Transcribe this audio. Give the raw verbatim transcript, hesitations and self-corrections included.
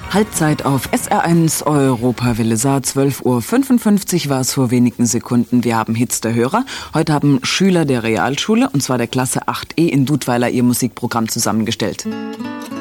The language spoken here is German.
Halbzeit auf S R eins Europawelle Saar, zwölf Uhr fünfundfünfzig war es vor wenigen Sekunden. Wir haben Hits der Hörer. Heute haben Schüler der Realschule, und zwar der Klasse acht E in Dudweiler, ihr Musikprogramm zusammengestellt.